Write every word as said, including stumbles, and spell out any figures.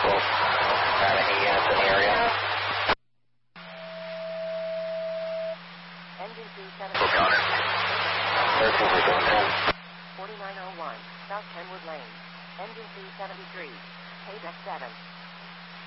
vehicle. Got any units in the area? Engine two We'll count it. thirteen vehicle ten. forty-nine oh one, South Kenwood Lane. Engine two seventy-three. Page F seven.